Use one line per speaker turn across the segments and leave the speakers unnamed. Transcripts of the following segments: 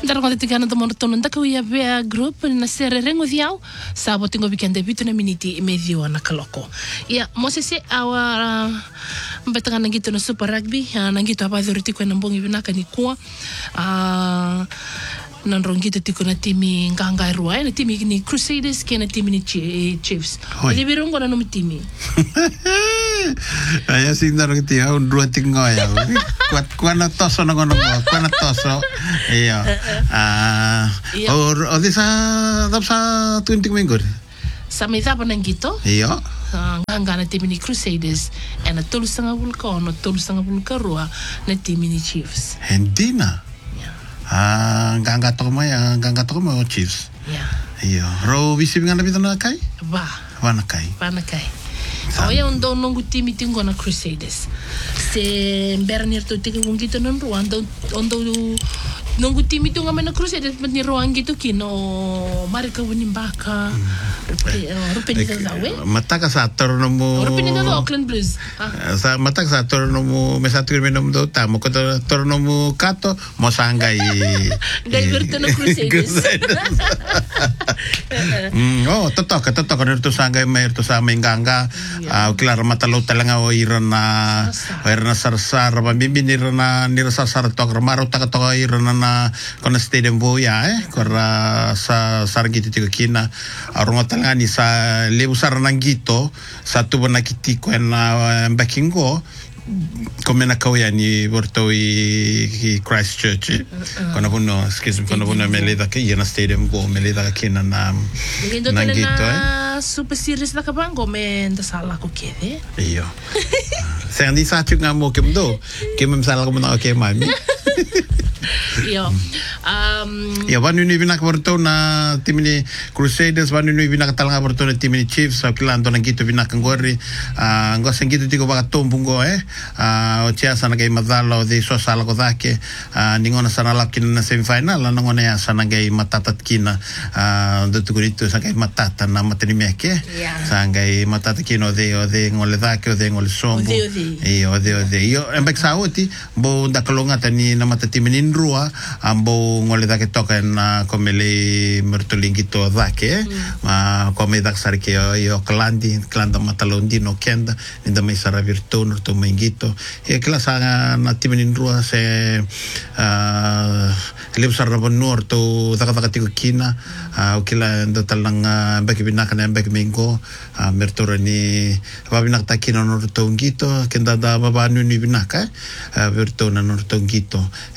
ndara ngata tigana da mono tono ndaka uia bea group na sere rengo diao sabo tingo weekend bitu na miniti medio na kaloko ia mosese awa mbetanga ngito na super rugby ngito abadhuri tiko na mbongi binaka ni kwa nanrongito tiko na timi nganga ruai na timi ni Crusaders kena timi ni Chiefs ali birongo na no timi
Aya sing narong ti un dua tingo ya. Kuana toso na ngono kuana toso. Iya. Or disa dapsa 20 minggu.
Samita pa nangito?
Iya.
Nganga na timi ni Crusaders na tulusanga vulka no tulusanga vulka rua na timi ni Chiefs.
Hendina. Nganga to mo Chiefs. Iya. Ro visi ngana bitana kai? Wana kai.
Oya undo nongu timi tingo na Crusaders. Se Bernir to tiki wungito non Rwanda ondo nongu timi tunga mena Crusaders but ni Rwangi to kino marika wunimbaka rupeni dawe.
Mataka sa torno mo.
Rupeni dawe Auckland Blues.
Sa mataka sa torno mo mesatu menom do tamo ko torno mo kato mo sangai.
Diverto na Crusaders.
Totoka nirto sangai merto sa menganga. Klar matalo talanga o irana sarsar mabimbi nirana sarsar tok maro taka to irana na kona stadium boya kora sa sargiti tiko kina arongo talanga ni sa lebu saranangito sa tubo nakitiko na bakingo komena kauya ni borto i Christchurch kono buno skizm kono buno meleda ke na stadium go meleda kina na nangito
super series na kabango men da sala ko kede
iyo sen di sa tunga mo kemdo kemem sala ko na okay mami
iyo
vanu ni binak borto na tim ni Crusaders vanu ni binak talanga borto na tim ni Chiefs sa kilanto na gito binak ngori ngosen gito tiko baka tombungo o tia sana kay madalo de so sala ko dake ningona sana lakin na semifinal nangona ya sana kay matatat kina do tukurito sa kay matata na matini sangai matata kino de ngole dake de ngole sombo ode yo embek sauti bo ndakalonga tani na matati menin rua ambo ngole dake toka na komele mertolingito dake come dak sarke yo klanda matalondi no kenda inda mai sara virtuno to mengito e klasa na timenin rua se lep sarra bonor to daka tiko kina ukila ndo talanga baki binaka minggo mertora ni babinak takino no tongito kenda da babanu ni binaka vertona no tongito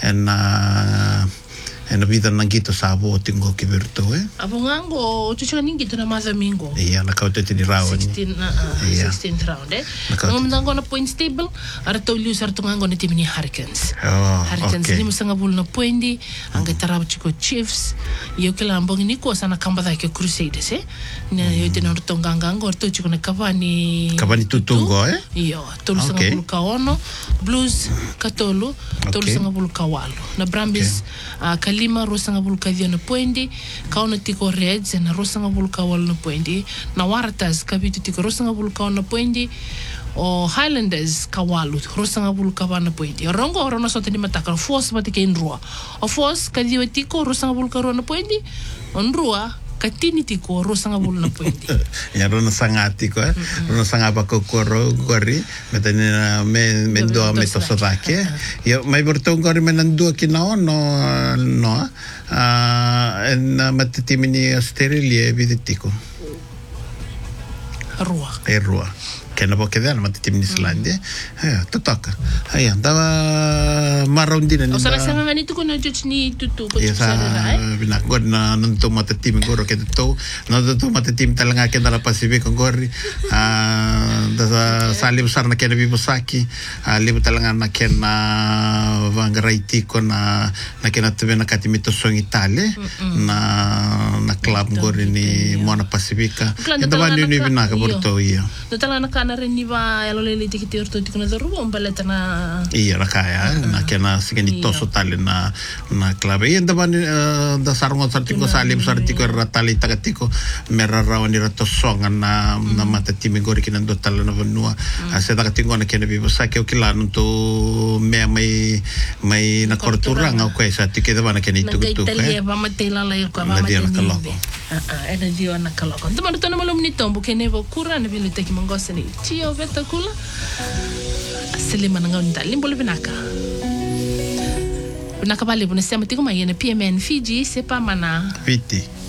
en vida nangito sabo tingo ki verto
abongango chuchu ningito na maza mingo
iya na kaute ni round
16th round ngongo na point stable ara to lu sar tungango na timini Hurricanes ni musanga bul na poindi anga tarab chiko Chiefs yo kila ambongi ni ko sana kamba da ke Crusaders na yo tena tongangango to chiko na kabani
tutungo
iyo to sanga bul kaono Blues katolu to sanga bul kawalo na Brambis Kalima rosanga bulka dio na poindi kaona tiko Reds na rosanga bulka wal na poindi na Waratahs kabitu tiko rosanga bulka na poindi o Highlanders kawalu rosanga bulka na poindi rongo orona sote ni mataka Force batike inrua o Force kadio tiko rosanga bulka na poindi onrua katini tiko rosanga bulu na poindi
ya rona sangati ko rona sanga ba ko gori metani na me do me to sodake yo mai borto gori menandu kina no en matitimini Australia viditiko rua kena bo kedana matitim ni Islandia totoka aya dava marondina ni
osala sanga ngani tu kono ni tutu ko
tsara binak god na nunto matitim goro ke to no to matitim talanga ke dala Pacific gori da salim sarna ke bi bosaki libu talanga na ke na vangaraiti ko na kena tebe na katimito song Italia na club gori ni Mona Pacifica e dava ni binaka borto iya
talanga na reniva elo le te kite orto tikuna do ruo baleta na
iya rakaya na kena sigani toso tale na klabe iya da sarungo sartiko salim sartiko ratali tagatiko merarawan ira tosonga na mata timi gori kinan do tala na vanua ase tagatiko na kena bibo sa ke okilan to me mai na korturang au kwa sa tike da bana kena itu tu
Italia va matela la yo kwa mama ena dio na kaloko ntama tona malum ni tombo kene vo kura na vile teki mangosa ni tio veta kula selema na ngonda limbole vinaka bale bune sema tiko mai na PMN Fiji sepa mana
Viti